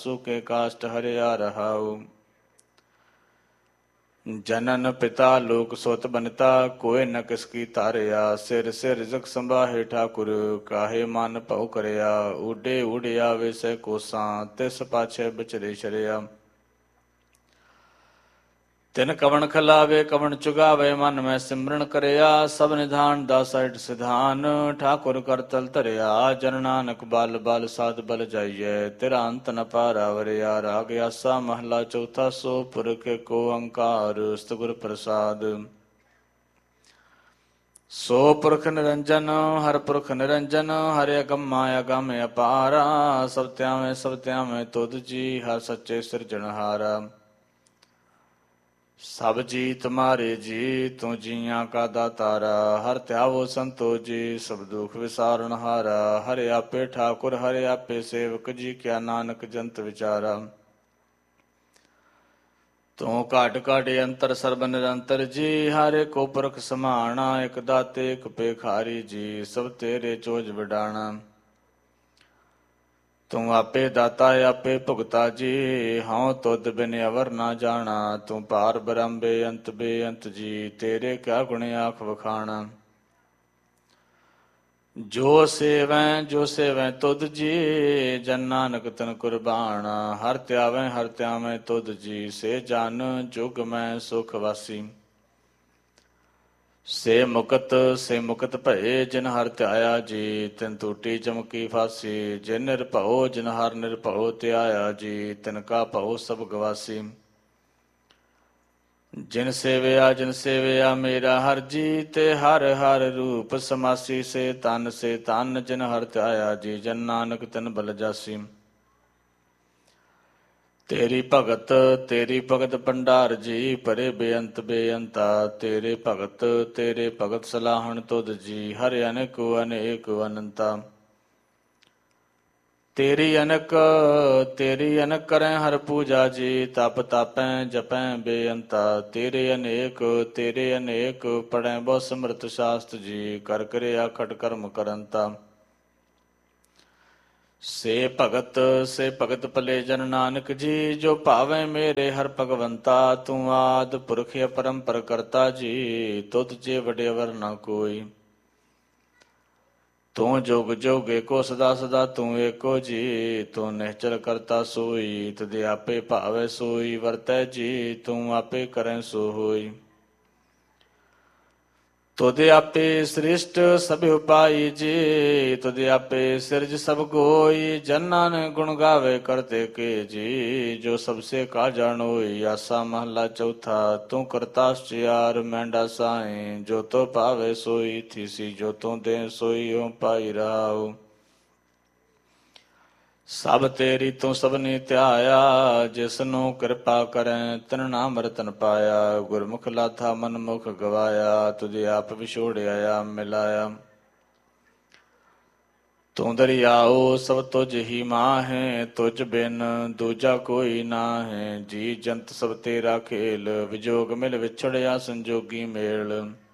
ਤਾਸੂ ਕੇ ਕਾਸ਼ਟ ਹਰਿਆ ਰਹਾਉ। ਜਨਨ ਪਿਤਾ ਲੋਕ ਸੁਤ ਬਨਤਾ ਕੋਇ ਨ ਕਿਸ ਕੀ ਧਾਰਿਆ। ਸਿਰ ਸਿਰ ਰਿਜ਼ਕ ਸੰਭਾਹੇ ਠਾਕੁਰ ਕਾਹੇ ਮਨ ਭਉ ਕਰਿਆ। ਊਡੇ ਊੜਿਆ ਵੇਸੈ ਕੋਸਾਂ ਤਿਸ ਪਾਛੈ ਵਿਚਰੇ ਸ਼ਰਿਆ। ਤਿਨ ਕਵਣ ਖਲਾਵੇ ਕਵਣ ਚੁਗਾਵੇ ਮਨ ਮੈਂ ਸਿਮਰਨ ਕਰਿਆ। ਸਭ ਨਿਧਾਨ ਦਾਸਠ ਸਿਧਾਨ ਠਾਕੁਰ ਕਰ ਤਲ ਧਰਿਆ। ਜਨ ਨਾਨਕ ਬਲ ਬਲ ਸਾਧ ਬਲ ਜਾਈਐ ਤੇਰਾ ਅੰਤ ਨ ਪਾਰਾਵਰਿਆ। ਰਾਗ ਆਸਾ ਮਹਲਾ ਚੌਥਾ ਸੋ ਪੁਰਖ ਕੋ ਓੰਕਾਰ ਸਤਿਗੁਰ ਪ੍ਰਸਾਦ। ਸੋ ਪੁਰਖ ਨਿਰੰਜਨ ਹਰ ਪੁਰਖ ਨਿਰੰਜਨ ਹਰਿ ਅਗੰਮਾ ਅਗੰਮ ਅਪਾਰਾ। ਸਭ ਧਿਆਵੇਂ ਤੁਧ ਜੀ ਹਰ ਸੱਚੇ ਸਿਰਜਣਹਾਰਾ। ਸਭ ਜੀ ਤੁਮਾਰੇ ਜੀ ਤੂੰ ਜੀਆਂ ਕਾ ਦਾਤਾਰਾ। ਹਰ ਧਿਆਵੋ ਸੰਤੋ ਜੀ ਸਭ ਦੁਖ ਵਿਸਾਰਨ ਹਾਰਾ। ਹਰਿ ਆਪੇ ਠਾਕੁਰ ਹਰਿ ਆਪੇ ਸੇਵਕ ਜੀ ਕਿਆ ਨਾਨਕ ਜੰਤ ਵਿਚਾਰਾ। ਤੂੰ ਘਟ ਘਟ ਅੰਤਰ ਸਰਬ ਨਿਰੰਤਰ ਜੀ। ਹਰਿ ਕੋ ਪੁਰਖ ਸਮਾਣਾ ਇਕ ਦਾਤੇ ਇਕ ਭੇਖਾਰੀ ਜੀ। ਸਭ ਤੇਰੇ ਚੋਜ ਵਿਡਾਣਾ। ਤੂੰ ਆਪੇ ਦਾਤਾ ਆਪੇ ਭੁਗਤਾ ਜੀ। ਹਉ ਤੁਧ ਬਿਨ ਅਵਰ ਨਾ ਜਾਣਾ। ਤੂੰ ਪਾਰ ਬ੍ਰਹਮ ਬੇਅੰਤ ਬੇਅੰਤ ਜੀ। ਤੇਰੇ ਕਿਆ ਗੁਣ ਆਖ ਵਖਾਣਾ। ਜੋ ਸੇਵੈ ਤੁਧ ਜੀ ਜਨ ਨਾਨਕ ਤਨ ਕੁਰਬਾਨ। ਹਰ ਧਿਆਵੇਂ ਤੁਧ ਜੀ ਸੇ ਜਨ ਜੁਗ ਮੈਂ ਸੁਖ ਵਾਸੀ। ਸੇ ਮੁਕਤ ਭਏ ਜਿਨ ਹਰ ਧਿਆਇਆ ਜੀ। ਤਿਨ ਟੂਟੀ ਚਮਕੀ ਫਾਸੀ। ਜਿਨ ਨਿਰਭਉ ਜਿਨ ਹਰ ਨਿਰਭਉ ਧਿਆਇਆ ਜੀ। ਤਿਨ ਕਾ ਭਉ ਸਭ ਗਵਾਸੀ। ਜਿਨ ਸੇਵਿਆ ਮੇਰਾ ਹਰ ਜੀ। ਤੇ ਹਰ ਹਰ ਰੂਪ ਸਮਾਸੀ। ਸੇ ਤਨ ਜਿਨ ਹਰ ਧਿਆਇਆ ਜੀ। ਜਨ ਨਾਨਕ ਤਿਨ ਬਲ ਜਾਸੀ। ਤੇਰੀ ਭਗਤ ਭੰਡਾਰ ਜੀ। ਭਰੇ ਬੇਅੰਤ ਬੇਅੰਤਾ। ਤੇਰੇ ਭਗਤ ਸਲਾਹਣ ਤੁਧ ਜੀ। ਹਰਿ ਅਨੇਕੋ ਅਨੇਕ ਅਨੰਤਾ। ਤੇਰੀ ਅਨਕ ਕਰੈ ਹਰ ਪੂਜਾ ਜੀ। ਤਪ ਤਾਪੈ ਜਪੈ ਬੇਅੰਤਾ। ਤੇਰੇ ਅਨੇਕ ਪੜੈ ਬਹੁ ਸਮਰਥ ਸ਼ਾਸਤ ਜੀ। ਕਰ ਕਿਰਿਆ ਖਟ ਕਰਮ ਕਰੰਤਾ। ਸੇ ਭਗਤ ਭਲੇ ਜਨ ਨਾਨਕ ਜੀ। ਜੋ ਭਾਵੈ ਮੇਰੇ ਹਰ ਭਗਵੰਤਾ। ਤੂੰ ਆਦਿ ਪੁਰਖ ਅਪਰੰਪਰ ਕਰਤਾ ਜੀ। ਤੁਧ ਜੇ ਵਡਿ ਅਵਰ ਨਾ ਕੋਈ। ਤੂੰ ਜੁਗ ਜੁਗ ਏਕੋ ਸਦਾ ਸਦਾ ਤੂੰ ਏਕੋ ਜੀ। ਤੂੰ ਨਿਹਚਲ ਕਰਤਾ ਸੋਈ। ਤੁਧ ਆਪੇ ਭਾਵੈ ਸੋਈ ਵਰਤੈ ਜੀ। ਤੂੰ ਆਪੇ ਕਰੈ ਸੋ ਹੋਈ। ਤੁਧ ਆਪੇ ਸ੍ਰਿਸ਼ਟ ਸਭ ਉਪਾਈ ਜੀ। ਤੁਧ ਆਪੇ ਸਿਰਜ ਸਭ ਗੋਈ। ਜਨਾਂ ਨੇ ਗੁਣ ਗਾਵੇ ਕਰਤੇ ਕੇ ਜੀ। ਜੋ ਸਭ ਸੇ ਕਾ ਜਾਣੋਈ। ਆਸਾ ਮਹਲਾ ਚੌਥਾ ਤੂੰ ਕਰਤਾ ਸਚਿਆਰ ਮਹਿੰਡਾ ਸਾਈ। ਜੋ ਤੋ ਭਾਵੇ ਸੋਈ ਥੀਸੀ। ਜੋ ਤੂੰ ਦੇ ਸੋਈ ਓ ਪਾਈ ਰਹਾਉ। ਸਭ ਤੇਰੀ ਤੂੰ ਸਭਨੀ ਧਿਆਇਆ। ਜਿਸਨੂੰ ਕਿਰਪਾ ਕਰੈ ਤਿਨ ਨਾਮ ਰਤਨ ਪਾਇਆ। ਗੁਰਮੁਖ ਲਾਥਾ ਮਨ ਮੁਖ ਗਵਾਇਆ। ਤੁਧ ਆਪ ਵਿਛੋੜਿਆ ਮਿਲਾਇਆ। ਤੂੰ ਦਰਿਆਓ ਸਭ ਤੁਝ ਹੀ ਮਾਹੇ। ਤੁਝ ਬਿਨ ਦੂਜਾ ਕੋਈ ਨਾਹੇ। ਜੀ ਜੰਤ ਸਭ ਤੇਰਾ ਖੇਲ। ਵਿਜੋਗ ਮਿਲ ਵਿਛੜਿਆ ਸੰਜੋਗੀ ਮੇਲ।